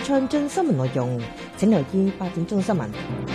詳盡新聞內容，請留意8點鐘新聞。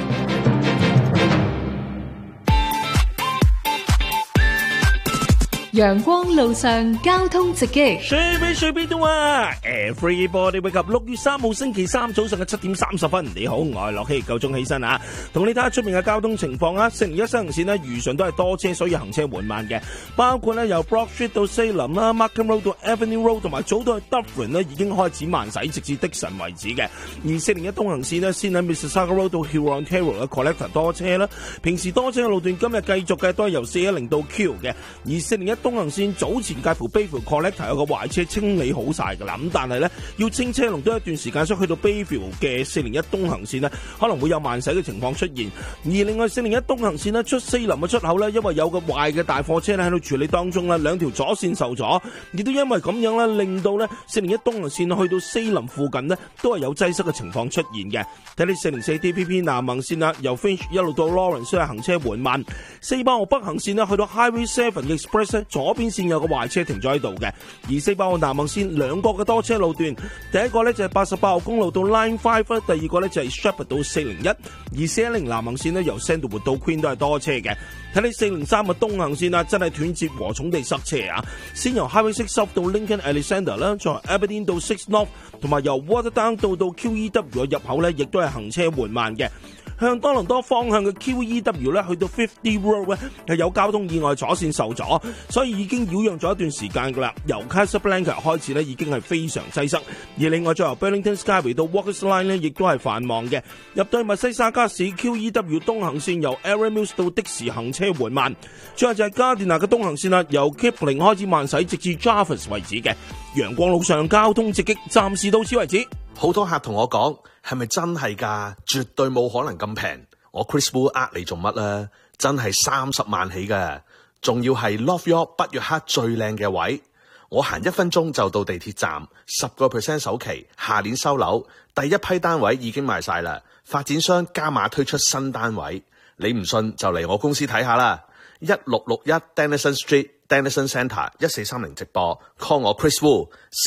陽光路上交通直擊， 隨便都啊 ！Everybody wake up！ 6月3號星期三早上嘅7點30分，你好，我係樂希，夠鐘起身啊！同你睇下出面嘅交通情況啊！星期一西行線呢，如常都係多車，所以行車緩慢嘅。包括呢由 Broad Street 到西林啦 ，Markham Road 到 Avenue Road， 同埋早到去 Dufferin 呢已經開始慢駛，直至Dixon為止嘅。而401東行線呢，先喺 Mississauga Road 到 Hurontario 嘅 Collector 多車啦。平時多車嘅路段今日繼續嘅都係由410到 Q 嘅，而401東行線早前介乎 Bayview Collector 有個壞車清理好晒噶啦，咁但係咧要清車龍都一段時間，所以去到 Bayview 嘅401東行線呢可能會有慢駛嘅情況出現。而另外401東行線呢出西林嘅出口呢，因為有個壞嘅大貨車咧喺度處理當中啦，兩條左線受阻，亦都因為咁樣咧令到咧401東行線去到西林附近呢都係有擠塞嘅情況出現嘅。睇你404 DPP 南行線啦，由 Finch 一路到 Lawrence 係行車緩慢。400號北行線呢去到 Highway 7 Express 呢左邊線有個壞車停咗喺度嘅，而400號南行線兩個嘅多車路段，第一個呢就係88號公路到 Line 5， 第二個呢就係 Shepherd 到401，而410南行線呢由 Sandalwood 到 Queen 都係多車嘅。睇你403嘅東行線啊，真係斷截禾蟲地塞車啊！先由 Highway 6 South 到 Lincoln Alexander 啦，再由 Aberdeen 到6 North， 同埋由 Waterdown 到 QEW 嘅入口呢，亦都係行車緩慢嘅。向多倫多方向嘅 QEW 咧，去到50 Road 咧係有交通意外左線受阻，所以已經擾攘咗一段時間噶啦。由 Casablanca 開始咧，已經係非常擠塞。而另外再由 Burlington Skyway 到 Walkers Line 咧，亦都係繁忙嘅。入到去密西沙加市 QEW 東行線由 Erin Mills 到的士行車緩慢。最後就係加甸拿嘅東行線啦，由 Kipling 開始慢駛，直至 Jarvis 為止嘅。陽光路上交通直擊，暫時到此為止。 好多客同我講，係咪真係㗎？絕對冇可能咁平。我 Chris Wu 呃你做乜啊？真係30萬起㗎，仲要係 Love York 北約克最靚嘅位。我行1分鐘就到地鐵站，10% 首期，下年收樓，第一批單位已經賣晒啦。發展商加碼推出新單位，你唔信就嚟我公司睇下啦。1661 Denison Street。Denison Centre 1430直播 call 我 Chris Wu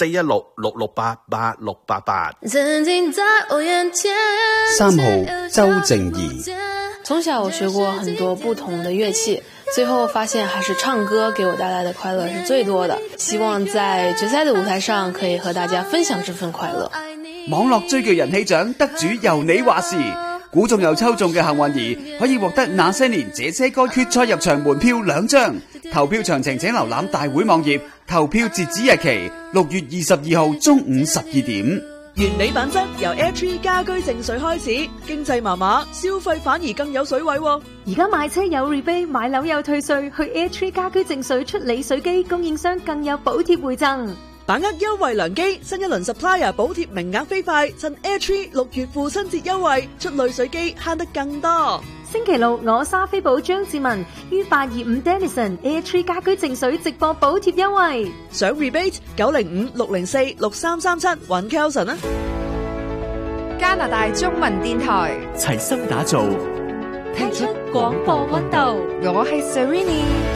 41666888688。 3號周靜怡。 從小我學過很多不同的樂器，最後發現還是唱歌給我帶來的快樂是最多的。希望在決賽的舞台上可以和大家分享這份快樂。 網絡追劇人氣獎得主由你話事，估中又抽中嘅幸運兒可以獲得那些年這些歌決賽入場門票2張。投票詳情請瀏覽大會網頁，投票截止日期6月22號中午12點。 原理品質由 Airtree 家居淨水開始，經濟麻麻，消費反而更有水位喎。 而家買車有 rebate， 買樓有退稅，去 Airtree 家居淨水出理水機，供應商更有補貼回贈。 把握優惠良機，新一輪 supplier 補貼名額飛快，趁 Airtree 6月父親節優惠，出濾水機慳得更多。 星期六，我莎菲寶張志文於825 Denison Airtree 家居淨水直播補貼優惠， 上 rebate 905-604-6337揾 Kelson 啊！ 加拿大中文電台齊心打造， 聽出廣播溫度。 我係 Serrini。